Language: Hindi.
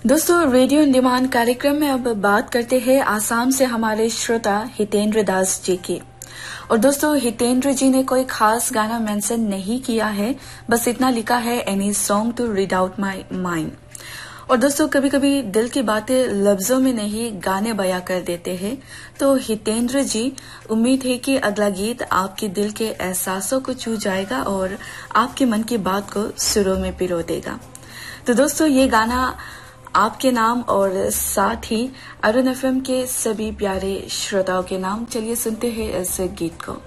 दोस्तों, रेडियो इन डिमांड कार्यक्रम में अब बात करते हैं आसाम से हमारे श्रोता हितेंद्र दास जी की। और दोस्तों, हितेंद्र जी ने कोई खास गाना मेंशन नहीं किया है, बस इतना लिखा है any song to read out my mind. और दोस्तों, कभी कभी दिल की बातें लफ्जों में नहीं गाने बयां कर देते हैं। तो हितेंद्र जी, उम्मीद है कि अगला गीत आपके दिल के एहसासों को छू जाएगा और आपके मन की बात को सुरों में पिरो देगा। तो दोस्तों, ये गाना आपके नाम और साथ ही अरुण एफएम के सभी प्यारे श्रोताओं के नाम। चलिए सुनते हैं इस गीत को।